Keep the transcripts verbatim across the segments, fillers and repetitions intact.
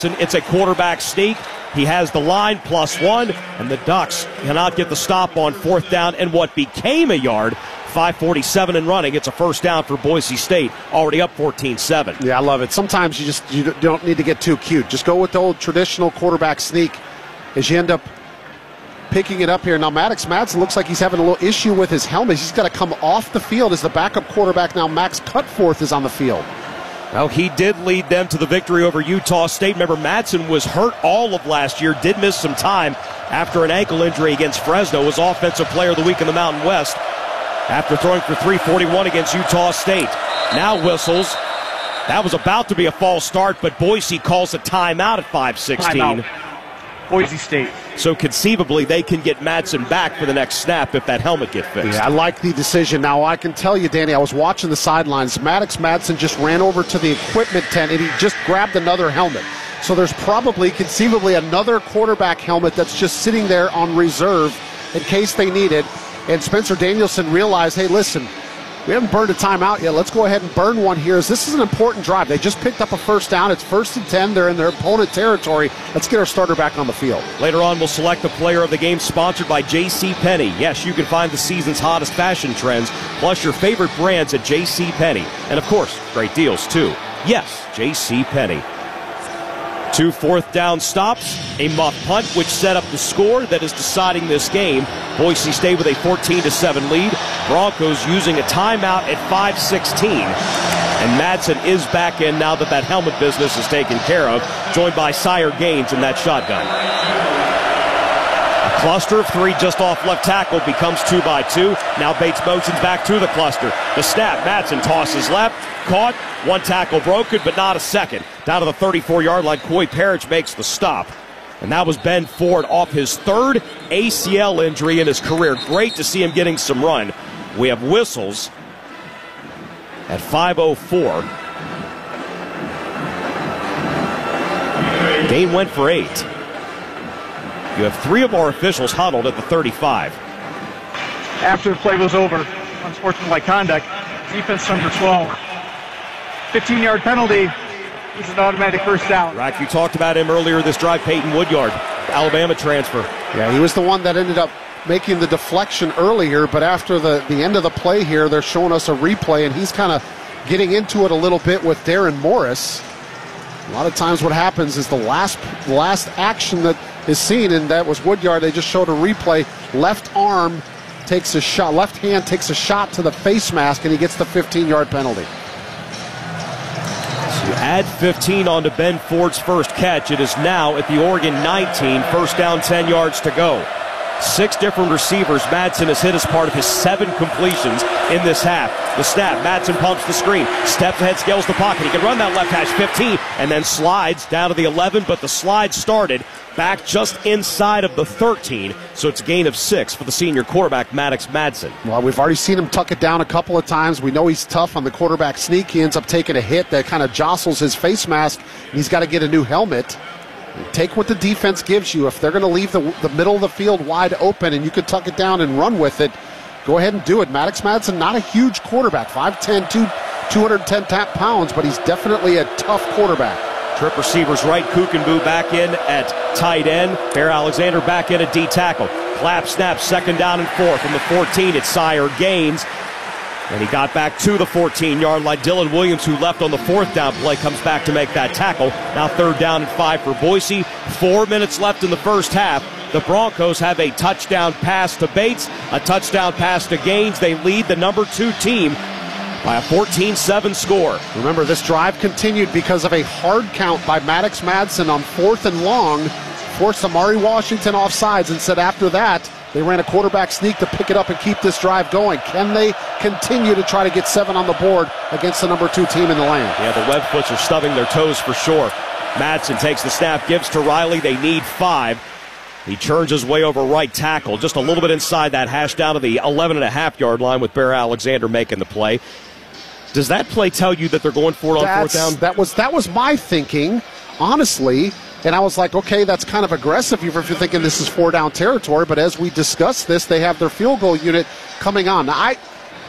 It's a quarterback sneak. He has the line plus one, and the Ducks cannot get the stop on fourth down and what became a yard. five forty-seven and running. It's a first down for Boise State, already up fourteen seven. Yeah, I love it. Sometimes you just you don't need to get too cute. Just go with the old traditional quarterback sneak as you end up picking it up here. Now, Maddox Madsen looks like he's having a little issue with his helmet. He's got to come off the field as the backup quarterback. Now, Max Cutforth is on the field. Well, he did lead them to the victory over Utah State. Remember, Madsen was hurt all of last year, did miss some time after an ankle injury against Fresno, was Offensive Player of the Week in the Mountain West after throwing for three forty-one against Utah State. Now whistles. That was about to be a false start, but Boise calls a timeout at five sixteen. Boise State. So conceivably, they can get Madsen back for the next snap if that helmet gets fixed. Yeah, I like the decision. Now, I can tell you, Danny, I was watching the sidelines. Maddox Madsen just ran over to the equipment tent, and he just grabbed another helmet. So there's probably, conceivably, another quarterback helmet that's just sitting there on reserve in case they need it. And Spencer Danielson realized, hey, listen, we haven't burned a timeout yet. Let's go ahead and burn one here. This is an important drive. They just picked up a first down. It's first and ten. They're in their opponent territory. Let's get our starter back on the field. Later on, we'll select the player of the game, sponsored by J C Penney. Yes, you can find the season's hottest fashion trends, plus your favorite brands at J C Penney. And, of course, great deals, too. Yes, J C Penney. Two fourth down stops, a muff punt, which set up the score that is deciding this game. Boise State with a fourteen to seven lead. Broncos using a timeout at five sixteen. And Madsen is back in now that that helmet business is taken care of, joined by Sire Gaines in that shotgun. A cluster of three just off left tackle becomes two by two. Now Bates motions back to the cluster. The snap, Madsen tosses left, caught, one tackle broken, but not a second. Down to the thirty-four yard line, Coy Parrish makes the stop. And that was Ben Ford off his third A C L injury in his career. Great to see him getting some run. We have whistles at five oh four. Dane went for eight. You have three of our officials huddled at the thirty-five. After the play was over, unsportsmanlike conduct, defense number twelve. fifteen yard penalty. It's an automatic first down. Rack, you talked about him earlier this drive, Peyton Woodyard, Alabama transfer. Yeah, he was the one that ended up making the deflection earlier, but after the, the end of the play here, they're showing us a replay, and he's kind of getting into it a little bit with Darren Morris. A lot of times what happens is the last, the last action that is seen, and that was Woodyard. They just showed a replay. Left arm takes a shot, left hand takes a shot to the face mask, and he gets the fifteen yard penalty. You add fifteen onto Ben Ford's first catch. It is now at the Oregon nineteen, first down, ten yards to go. Six different receivers Madsen has hit as part of his seven completions in this half. The snap, Madsen pumps the screen, steps ahead, scales the pocket. He can run that left hash fifteen and then slides down to the eleven, but the slide started back just inside of the thirteen, so it's a gain of six for the senior quarterback, Maddox Madsen. Well, we've already seen him tuck it down a couple of times. We know he's tough on the quarterback sneak. He ends up taking a hit that kind of jostles his face mask, and he's got to get a new helmet. Take what the defense gives you. If they're going to leave the, the middle of the field wide open and you can tuck it down and run with it, go ahead and do it. Maddox Madsen, not a huge quarterback, five ten, two hundred ten pounds, but he's definitely a tough quarterback. Trip receivers right, Kukenbu back in at tight end. Bear Alexander back in at D tackle. Clap, snap, second down and four from the fourteen. It's Sire Gaines. And he got back to the fourteen yard line. Dylan Williams, who left on the fourth down play, comes back to make that tackle. Now third down and five for Boise. Four minutes left in the first half. The Broncos have a touchdown pass to Bates, a touchdown pass to Gaines. They lead the number two team by a fourteen seven score. Remember, this drive continued because of a hard count by Maddox Madsen on fourth and long. Forced Amari Washington off sides and said after that, they ran a quarterback sneak to pick it up and keep this drive going. Can they continue to try to get seven on the board against the number two team in the land? Yeah, the Webfoots are stubbing their toes for sure. Madsen takes the snap, gives to Riley. They need five. He churns his way over right tackle, just a little bit inside that hash down to the eleven and a half yard line with Bear Alexander making the play. Does that play tell you that they're going for it on That's, fourth down? That was, that was my thinking, honestly. And I was like, okay, that's kind of aggressive if you're thinking this is four down territory. But as we discuss this, they have their field goal unit coming on. Now, I,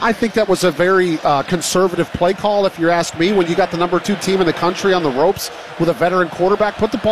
I think that was a very uh, conservative play call, if you ask me. When you got the number two team in the country on the ropes with a veteran quarterback, put the ball